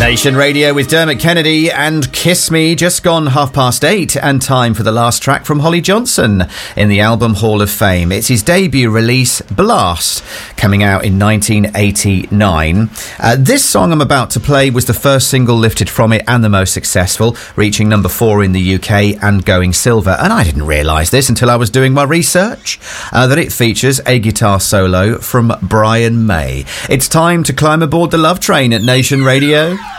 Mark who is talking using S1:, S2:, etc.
S1: Nation Radio with Dermot Kennedy and Kiss Me, just gone 8:30, and time for the last track from Holly Johnson in the Album Hall of Fame. It's his debut release, Blast, coming out in 1989. This song I'm about to play was the first single lifted from it and the most successful, reaching number 4 in the UK and going silver. And I didn't realise this until I was doing my research, that it features a guitar solo from Brian May. It's time to climb aboard the love train at Nation Radio.